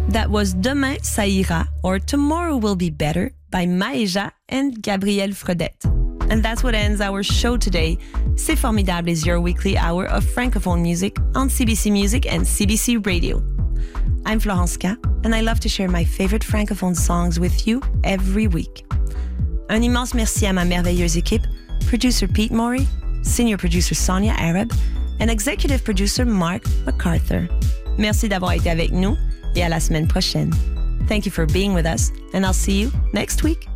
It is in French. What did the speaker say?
That was Demain ça ira or Tomorrow will be better by Maëja and Gabrielle Fredette. And that's what ends our show today. C'est Formidable is your weekly hour of Francophone music on CBC Music and CBC Radio. I'm Florence K, and I love to share my favorite Francophone songs with you every week. Un immense merci à ma merveilleuse équipe, producer Pete Morey, senior producer Sonia Arab, and executive producer Mark MacArthur. Merci d'avoir été avec nous et à la semaine prochaine. Thank you for being with us, and I'll see you next week.